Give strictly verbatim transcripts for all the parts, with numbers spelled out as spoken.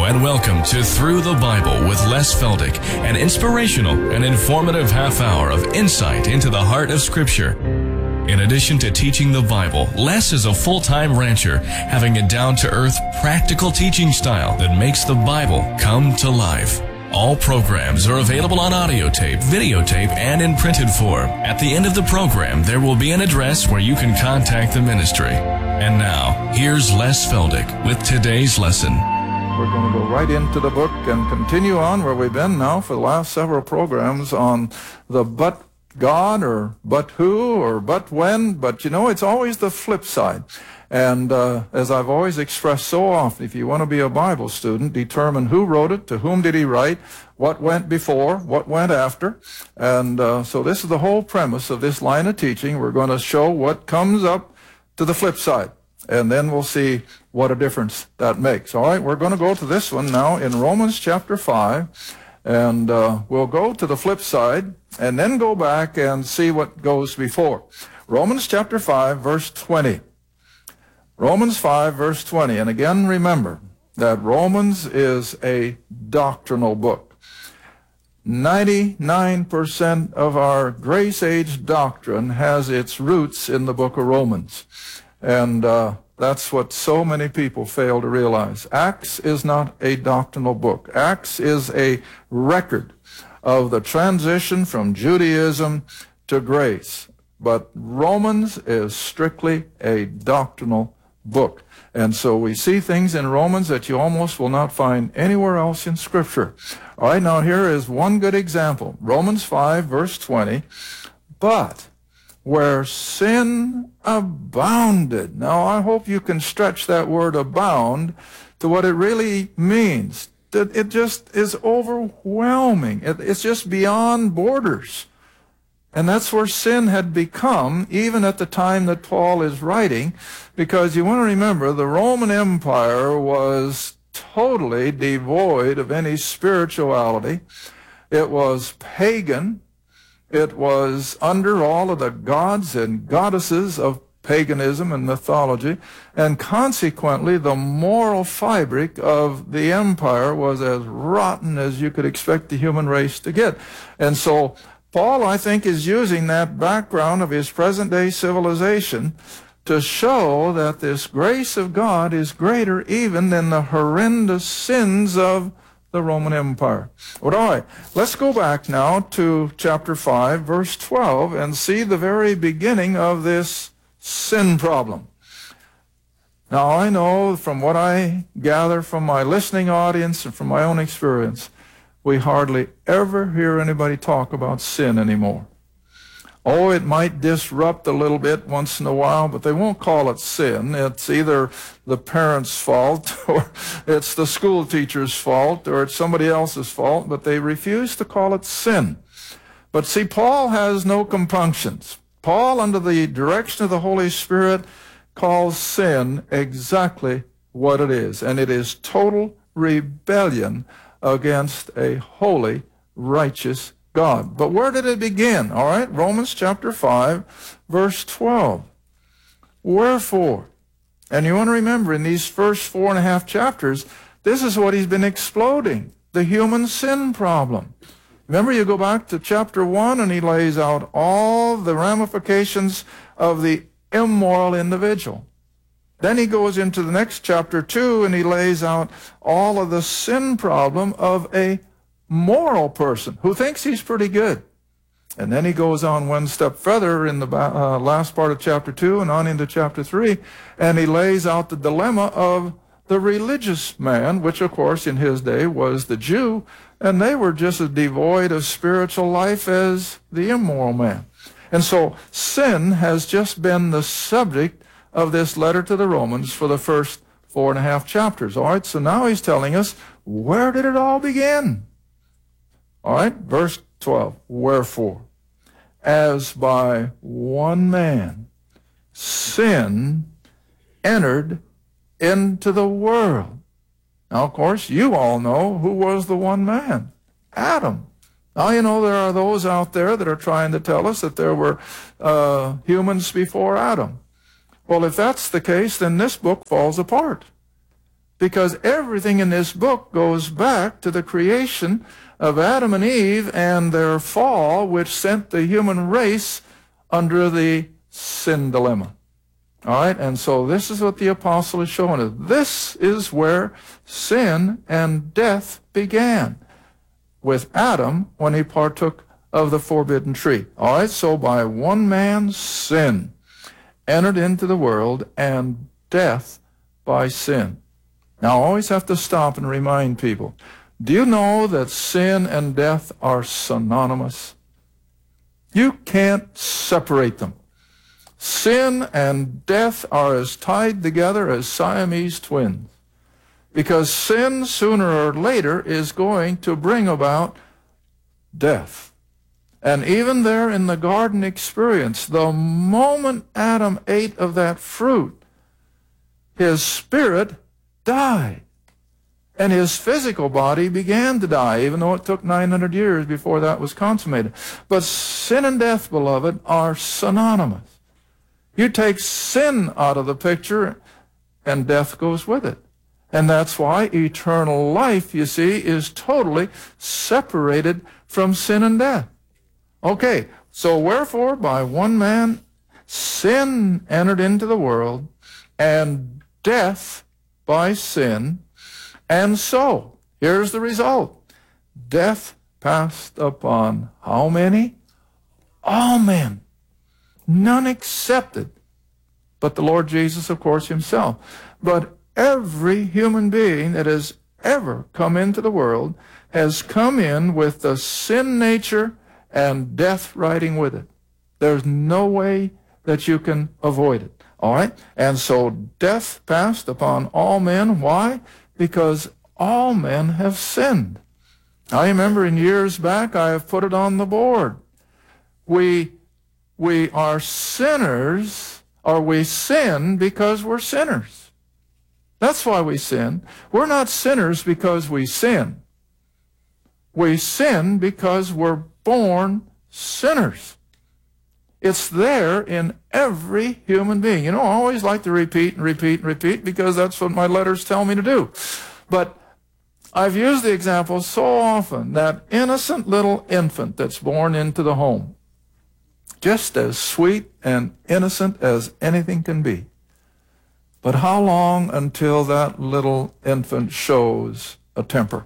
and welcome to Through the Bible with Les Feldick, an inspirational and informative half hour of insight into the heart of Scripture. In addition to teaching the Bible, Les is a full-time rancher, having a down-to-earth, practical teaching style that makes the Bible come to life. All programs are available on audio tape, videotape, and in printed form. At the end of the program, there will be an address where you can contact the ministry. And now, here's Les Feldick with today's lesson. We're going to go right into the book and continue on where we've been now for the last several programs on the but God or but who or but when. But you know, it's always the flip side. And uh, as I've always expressed so often, if you want to be a Bible student, determine who wrote it, to whom did he write, what went before, what went after. And uh, so this is the whole premise of this line of teaching. We're going to show what comes up to the flip side. And then we'll see what a difference that makes. All right, we're going to go to this one now in Romans chapter five. And uh, we'll go to the flip side and then go back and see what goes before. Romans chapter five, verse twenty. Romans five, verse twenty. And again, remember that Romans is a doctrinal book. ninety-nine percent of our grace age doctrine has its roots in the book of Romans. And uh, that's what so many people fail to realize. Acts is not a doctrinal book. Acts is a record of the transition from Judaism to grace. But Romans is strictly a doctrinal book. And so we see things in Romans that you almost will not find anywhere else in Scripture. All right, now here is one good example. Romans five, verse twenty. But where sin abounded. Now, I hope you can stretch that word abound to what it really means. That it just is overwhelming. It, it's just beyond borders. And that's where sin had become, even at the time that Paul is writing, because you want to remember, the Roman Empire was totally devoid of any spirituality. It was pagan. It was under all of the gods and goddesses of paganism and mythology, and consequently the moral fabric of the empire was as rotten as you could expect the human race to get. And so Paul, I think, is using that background of his present-day civilization to show that this grace of God is greater even than the horrendous sins of the Roman Empire. Well, all right, let's go back now to chapter five, verse twelve, and see the very beginning of this sin problem. Now, I know from what I gather from my listening audience and from my own experience, we hardly ever hear anybody talk about sin anymore. Oh, it might disrupt a little bit once in a while, but they won't call it sin. It's either the parents' fault, or it's the school teacher's fault, or it's somebody else's fault, but they refuse to call it sin. But see, Paul has no compunctions. Paul, under the direction of the Holy Spirit, calls sin exactly what it is, and it is total rebellion against a holy, righteous God. But where did it begin? All right, Romans chapter five, verse twelve. Wherefore, and you want to remember in these first four and a half chapters, this is what he's been exploding, the human sin problem. Remember, you go back to chapter one and he lays out all the ramifications of the immoral individual. Then he goes into the next chapter two and he lays out all of the sin problem of a moral person who thinks he's pretty good. And then he goes on one step further in the uh, last part of chapter two and on into chapter three, and he lays out the dilemma of the religious man, which of course in his day was the Jew, and they were just as devoid of spiritual life as the immoral man. And so sin has just been the subject of this letter to the Romans for the first four and a half chapters. All right, so now he's telling us, where did it all begin? All right, verse twelve. Wherefore, as by one man sin entered into the world. Now, of course, you all know who was the one man. Adam. Now, you know, there are those out there that are trying to tell us that there were uh, humans before Adam. Well, if that's the case, then this book falls apart. because everything in this book goes back to the creation of Adam and Eve and their fall, which sent the human race under the sin dilemma. All right, and so this is what the apostle is showing us. This is where sin and death began, with Adam when he partook of the forbidden tree. All right, so by one man's sin entered into the world, and death by sin. Now, I always have to stop and remind people, do you know that sin and death are synonymous? You can't separate them. Sin and death are as tied together as Siamese twins, because sin, sooner or later, is going to bring about death. And even there in the garden experience, the moment Adam ate of that fruit, his spirit died. And his physical body began to die, even though it took nine hundred years before that was consummated. But sin and death, beloved, are synonymous. You take sin out of the picture, and death goes with it. And that's why eternal life, you see, is totally separated from sin and death. Okay, so wherefore by one man sin entered into the world, and death by sin. And so, here's the result. Death passed upon how many? All men. None excepted, but the Lord Jesus, of course, himself. But every human being that has ever come into the world has come in with the sin nature and death riding with it. There's no way that you can avoid it. All right? And so death passed upon all men. Why? Because all men have sinned. I remember in years back, I have put it on the board. We, we are sinners, or we sin because we're sinners. That's why we sin. We're not sinners because we sin. We sin because we're born sinners. It's there in every human being. You know, I always like to repeat and repeat and repeat because that's what my letters tell me to do. But I've used the example so often, that innocent little infant that's born into the home, just as sweet and innocent as anything can be. But how long until that little infant shows a temper?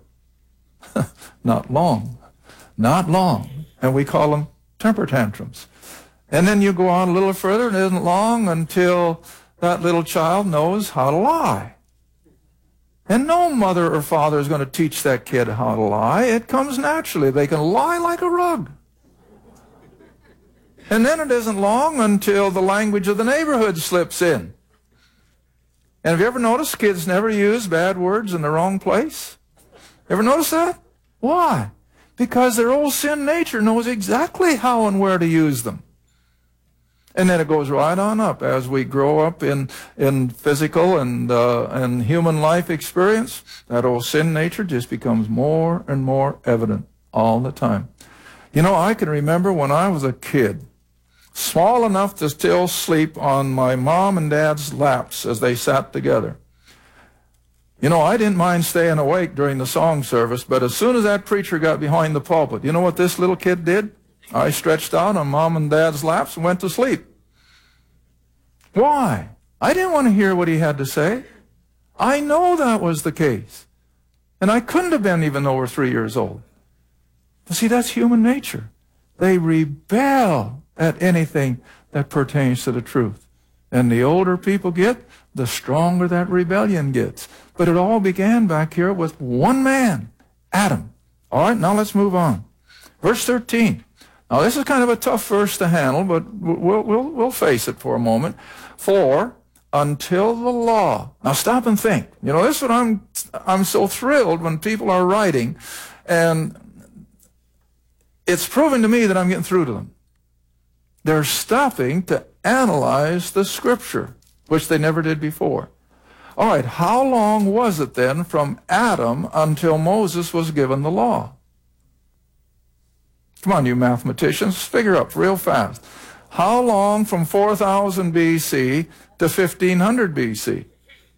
Not long. Not long. And we call them temper tantrums. And then you go on a little further, and it isn't long until that little child knows how to lie. And no mother or father is going to teach that kid how to lie. It comes naturally. They can lie like a rug. And then it isn't long until the language of the neighborhood slips in. And have you ever noticed kids never use bad words in the wrong place? Ever notice that? Why? Because their old sin nature knows exactly how and where to use them. And then it goes right on up as we grow up in, in physical and, uh, and human life experience. That old sin nature just becomes more and more evident all the time. You know, I can remember when I was a kid, small enough to still sleep on my mom and dad's laps as they sat together. You know, I didn't mind staying awake during the song service, but as soon as that preacher got behind the pulpit, you know what this little kid did? I stretched out on mom and dad's laps and went to sleep. Why? I didn't want to hear what he had to say. I know that was the case. And I couldn't have been even over three years old. But see, that's human nature. They rebel at anything that pertains to the truth. And the older people get, the stronger that rebellion gets. But it all began back here with one man, Adam. All right, now let's move on. Verse thirteen. Now, this is kind of a tough verse to handle, but we'll, we'll, we'll face it for a moment. For until the law. Now, stop and think. You know, this is what I'm, I'm so thrilled when people are writing, and it's proving to me that I'm getting through to them. They're stopping to analyze the Scripture, which they never did before. All right, how long was it then from Adam until Moses was given the law? Come on, you mathematicians, figure up real fast. How long from four thousand B C to fifteen hundred B C?